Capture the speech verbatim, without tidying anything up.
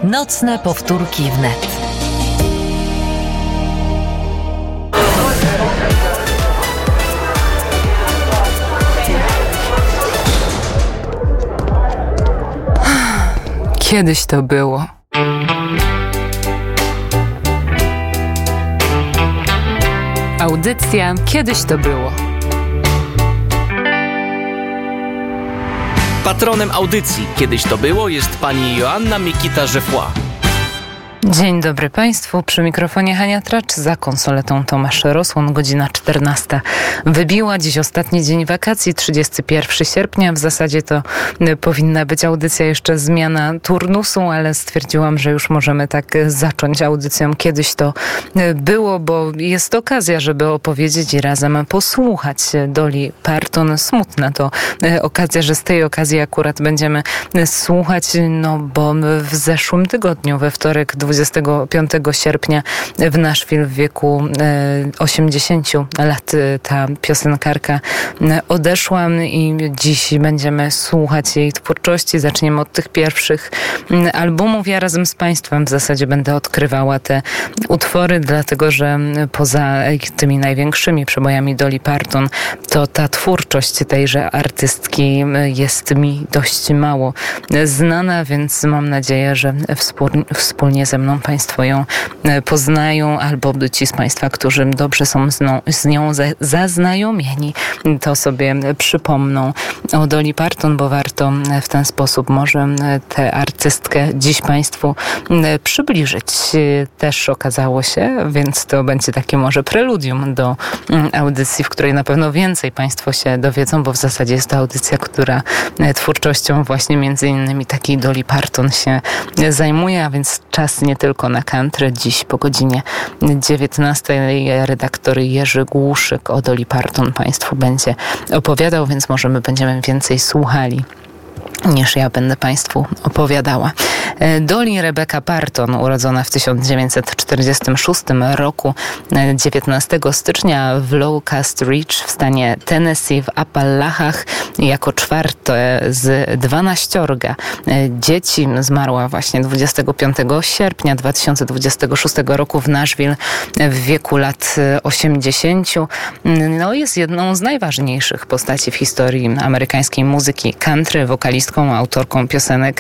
Nocne powtórki wnet. Kiedyś to było. Audycja Kiedyś to było. Patronem audycji Kiedyś to było jest pani Joanna Mikita-Żefła. Dzień dobry Państwu, przy mikrofonie Hania Tracz, za konsoletą Tomasz Rosłon, godzina czternasta wybiła. Dziś ostatni dzień wakacji, trzydziestego pierwszego sierpnia. W zasadzie to powinna być audycja jeszcze zmiana turnusu, ale stwierdziłam, że już możemy tak zacząć audycją. Kiedyś to było, bo jest okazja, żeby opowiedzieć i razem posłuchać Dolly Parton. Smutna to okazja, że z tej okazji akurat będziemy słuchać, no bo w zeszłym tygodniu, we wtorek dwudziestego piątego sierpnia w Nashville w wieku osiemdziesięciu lat ta piosenkarka odeszła i dziś będziemy słuchać jej twórczości. Zaczniemy od tych pierwszych albumów. Ja razem z Państwem w zasadzie będę odkrywała te utwory, dlatego że poza tymi największymi przebojami Dolly Parton, to ta twórczość tejże artystki jest mi dość mało znana, więc mam nadzieję, że wspólnie ze mną Państwo ją poznają, albo ci z Państwa, którzy dobrze są z nią, z nią zaznajomieni, to sobie przypomną o Dolly Parton, bo warto w ten sposób może tę artystkę dziś Państwu przybliżyć. Też okazało się, więc to będzie takie może preludium do audycji, w której na pewno więcej Państwo się dowiedzą, bo w zasadzie jest to audycja, która twórczością właśnie między innymi takiej Dolly Parton się zajmuje, a więc czas nie tylko na country. Dziś po godzinie dziewiętnastej redaktor Jerzy Głuszyk o Dolly Parton Państwu będzie opowiadał, więc może my będziemy więcej słuchali niż ja będę Państwu opowiadała. Dolly Rebecca Parton, urodzona w tysiąc dziewięćset czterdziestym szóstym roku, dziewiętnastego stycznia w Locust Ridge w stanie Tennessee w Appalachach, jako czwarte z dwanaściorga dzieci. Zmarła właśnie dwudziestego piątego sierpnia dwa tysiące dwudziestego szóstego roku w Nashville w wieku lat osiemdziesięciu. No, jest jedną z najważniejszych postaci w historii amerykańskiej muzyki country, wokalistką, autorką piosenek